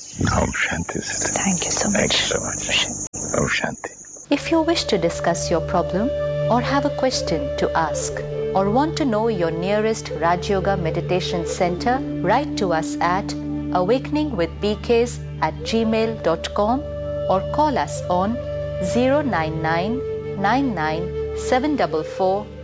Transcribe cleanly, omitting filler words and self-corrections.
Om Shanti. Thank you so much. Thank you so much. Om Shanti. If you wish to discuss your problem or have a question to ask or want to know your nearest Raj Yoga Meditation Center, write to us at awakeningwithbks@gmail.com or call us on 099 99 744